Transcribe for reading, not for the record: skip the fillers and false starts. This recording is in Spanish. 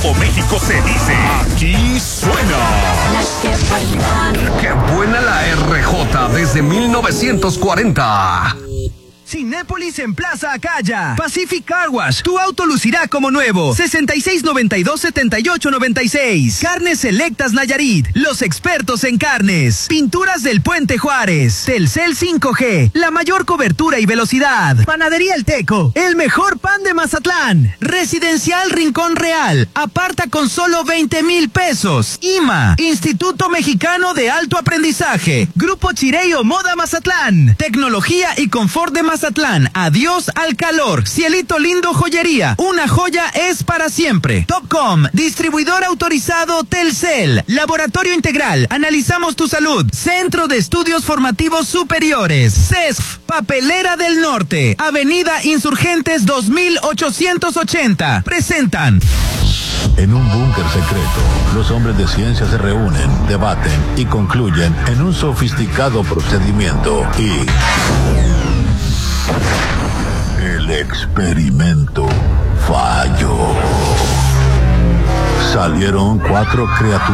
O México se dice, aquí suena. Qué buena la RJ desde 1940. Cinépolis en Plaza Acaya. Pacific Car Wash. Tu auto lucirá como nuevo. 6692-7896. Carnes Selectas Nayarit. Los expertos en carnes. Pinturas del Puente Juárez. Telcel 5G. La mayor cobertura y velocidad. Panadería El Teco. El mejor pan de Mazatlán. Residencial Rincón Real. Aparta con solo 20,000 pesos. IMA. Instituto Mexicano de Alto Aprendizaje. Grupo Chireo Moda Mazatlán. Tecnología y confort de Mazatlán. Adiós al calor. Cielito Lindo Joyería. Una joya es para siempre. Topcom. Distribuidor autorizado Telcel. Laboratorio Integral. Analizamos tu salud. Centro de Estudios Formativos Superiores. CESF. Papelera del Norte. Avenida Insurgentes 2880. Presentan. En un búnker secreto, los hombres de ciencia se reúnen, debaten y concluyen en un sofisticado procedimiento y... el experimento falló. Salieron 4 criaturas